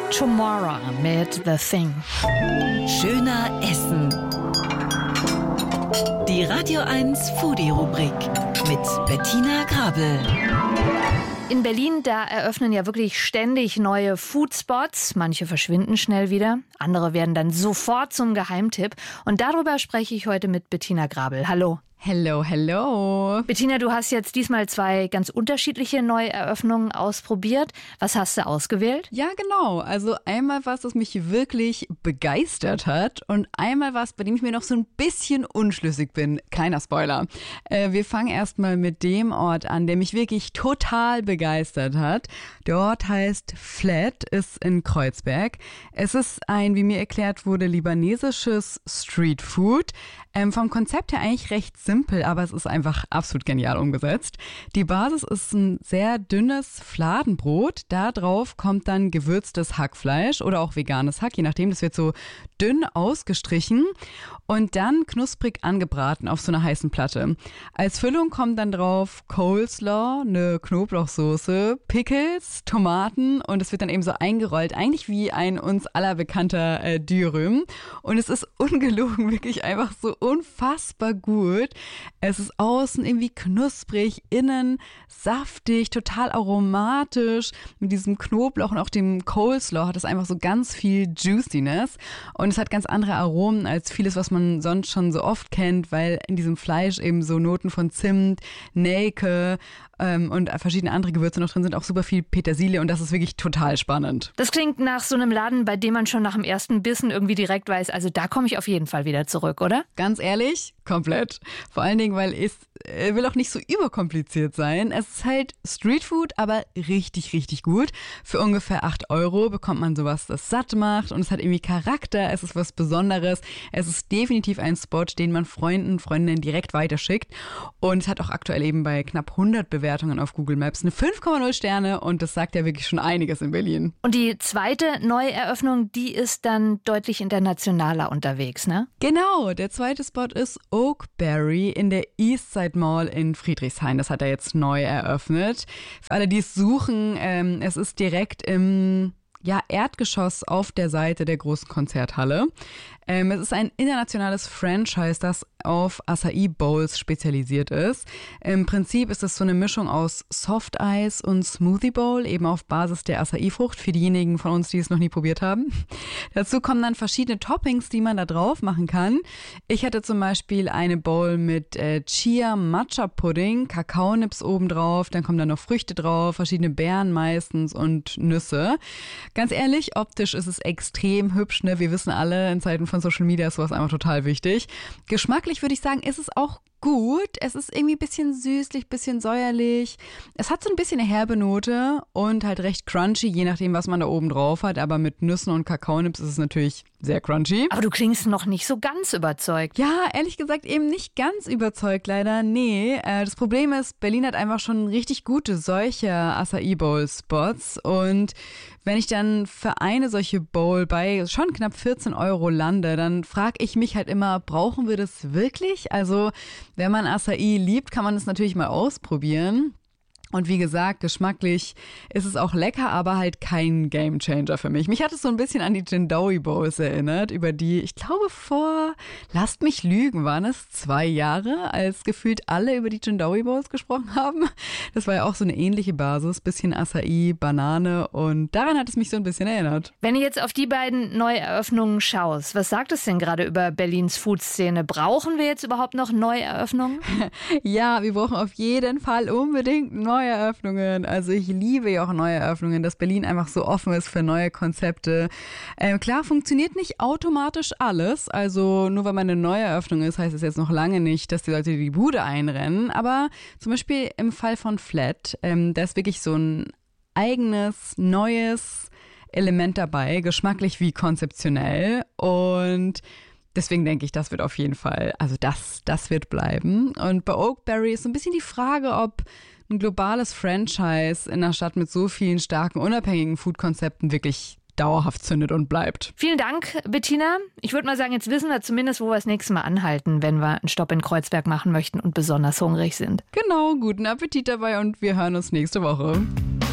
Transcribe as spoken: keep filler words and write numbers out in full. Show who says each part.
Speaker 1: Tomorrow mit The Thing.
Speaker 2: Schöner Essen. Die Radio eins Foodie-Rubrik mit Bettina Grabel.
Speaker 1: In Berlin, da eröffnen ja wirklich ständig neue Foodspots. Manche verschwinden schnell wieder, andere werden dann sofort zum Geheimtipp. Und darüber spreche ich heute mit Bettina Grabel. Hallo.
Speaker 3: Hello, hello.
Speaker 1: Bettina, du hast jetzt diesmal zwei ganz unterschiedliche Neueröffnungen ausprobiert. Was hast du ausgewählt?
Speaker 3: Ja, genau. Also einmal was, das mich wirklich begeistert hat und einmal was, bei dem ich mir noch so ein bisschen unschlüssig bin. Kleiner Spoiler. Äh, wir fangen erstmal mit dem Ort an, der mich wirklich total begeistert hat. Der Ort heißt Flat, ist in Kreuzberg. Es ist ein, wie mir erklärt wurde, libanesisches Streetfood. Ähm, vom Konzept her eigentlich recht simpel, aber es ist einfach absolut genial umgesetzt. Die Basis ist ein sehr dünnes Fladenbrot. Da drauf kommt dann gewürztes Hackfleisch oder auch veganes Hack, je nachdem. Das wird so dünn ausgestrichen und dann knusprig angebraten auf so einer heißen Platte. Als Füllung kommt dann drauf Coleslaw, eine Knoblauchsoße, Pickles, Tomaten und es wird dann eben so eingerollt, eigentlich wie ein uns aller bekannter äh, Dürüm. Und es ist ungelogen wirklich einfach so unfassbar gut. Es ist außen irgendwie knusprig, innen saftig, total aromatisch. Mit diesem Knoblauch und auch dem Coleslaw hat es einfach so ganz viel Juiciness. Und es hat ganz andere Aromen als vieles, was man sonst schon so oft kennt, weil in diesem Fleisch eben so Noten von Zimt, Nelke ähm, und verschiedene andere Gewürze noch drin sind, auch super viel Petersilie und das ist wirklich total spannend.
Speaker 1: Das klingt nach so einem Laden, bei dem man schon nach dem ersten Bissen irgendwie direkt weiß, also da komme ich auf jeden Fall wieder zurück, oder?
Speaker 3: Ganz ehrlich, komplett. Vor allen Dingen, weil es äh, will auch nicht so überkompliziert sein. Es ist halt Streetfood, aber richtig, richtig gut. Für ungefähr acht Euro bekommt man sowas, das satt macht und es hat irgendwie Charakter, es ist was Besonderes. Es ist definitiv ein Spot, den man Freunden, Freundinnen direkt weiterschickt und es hat auch aktuell eben bei knapp hundert Bewertungen auf Google Maps eine fünf Komma null Sterne und das sagt ja wirklich schon einiges in Berlin.
Speaker 1: Und die zweite Neueröffnung, die ist dann deutlich internationaler unterwegs, ne?
Speaker 3: Genau, der zweite Spot ist Oakberry in der Eastside Mall in Friedrichshain. Das hat er jetzt neu eröffnet. Für alle, die es suchen, ähm, es ist direkt im ja, Erdgeschoss auf der Seite der großen Konzerthalle. Ähm, es ist ein internationales Franchise, das auf Acai Bowls spezialisiert ist. Im Prinzip ist es so eine Mischung aus Soft Eis und Smoothie Bowl, eben auf Basis der Acai-Frucht, für diejenigen von uns, die es noch nie probiert haben. Dazu kommen dann verschiedene Toppings, die man da drauf machen kann. Ich hatte zum Beispiel eine Bowl mit äh, Chia Matcha Pudding, Kakaonips obendrauf, dann kommen da noch Früchte drauf, verschiedene Beeren meistens und Nüsse. Ganz ehrlich, optisch ist es extrem hübsch, ne? Wir wissen alle, in Zeiten von Social Media ist sowas einfach total wichtig. Geschmacklich würde ich sagen, ist es auch gut. Es ist irgendwie ein bisschen süßlich, ein bisschen säuerlich. Es hat so ein bisschen eine herbe Note und halt recht crunchy, je nachdem, was man da oben drauf hat. Aber mit Nüssen und Kakaonips ist es natürlich sehr crunchy.
Speaker 1: Aber du klingst noch nicht so ganz überzeugt.
Speaker 3: Ja, ehrlich gesagt eben nicht ganz überzeugt leider. Nee, äh, das Problem ist, Berlin hat einfach schon richtig gute solche Acai Bowl Spots und wenn ich dann für eine solche Bowl bei schon knapp vierzehn Euro lande, dann frage ich mich halt immer, brauchen wir das wirklich? Also wenn man Acai liebt, kann man es natürlich mal ausprobieren. Und wie gesagt, geschmacklich ist es auch lecker, aber halt kein Gamechanger für mich. Mich hat es so ein bisschen an die Jindawi Bowls erinnert, über die, ich glaube vor, lasst mich lügen, waren es zwei Jahre, als gefühlt alle über die Jindawi Bowls gesprochen haben. Das war ja auch so eine ähnliche Basis, bisschen Acai, Banane und daran hat es mich so ein bisschen erinnert.
Speaker 1: Wenn du jetzt auf die beiden Neueröffnungen schaust, was sagt es denn gerade über Berlins Food-Szene? Brauchen wir jetzt überhaupt noch Neueröffnungen?
Speaker 3: Ja, wir brauchen auf jeden Fall unbedingt neue Eröffnungen. Also ich liebe ja auch neue Eröffnungen, dass Berlin einfach so offen ist für neue Konzepte. Ähm, klar, funktioniert nicht automatisch alles. Also nur weil man eine neue Eröffnung ist, heißt es jetzt noch lange nicht, dass die Leute die Bude einrennen. Aber zum Beispiel im Fall von Flat, ähm, da ist wirklich so ein eigenes, neues Element dabei, geschmacklich wie konzeptionell. Und deswegen denke ich, das wird auf jeden Fall, also das, das wird bleiben. Und bei Oakberry ist so ein bisschen die Frage, ob ein globales Franchise in einer Stadt mit so vielen starken, unabhängigen Food-Konzepten wirklich dauerhaft zündet und bleibt.
Speaker 1: Vielen Dank, Bettina. Ich würde mal sagen, jetzt wissen wir zumindest, wo wir das nächste Mal anhalten, wenn wir einen Stopp in Kreuzberg machen möchten und besonders hungrig sind.
Speaker 3: Genau, guten Appetit dabei und wir hören uns nächste Woche.